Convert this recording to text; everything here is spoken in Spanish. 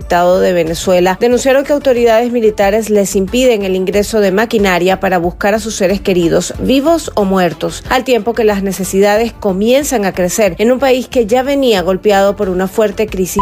Estado de Venezuela denunciaron que autoridades militares les impiden el ingreso de maquinaria para buscar a sus seres queridos, vivos o muertos, al tiempo que las necesidades comienzan a crecer en un país que ya venía golpeado por una fuerte crisis